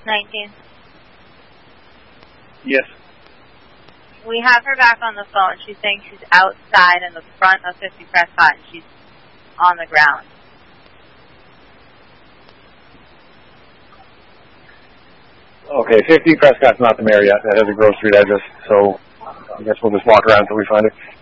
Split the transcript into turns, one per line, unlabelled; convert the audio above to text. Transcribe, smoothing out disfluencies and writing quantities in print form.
19.
Yes.
We have her back on the phone. She's saying she's outside in the front of 50 Prescott and she's on the ground.
Okay, 50 Prescott's not the Marriott. That has a Grove Street address, so I guess we'll just walk around until we find it.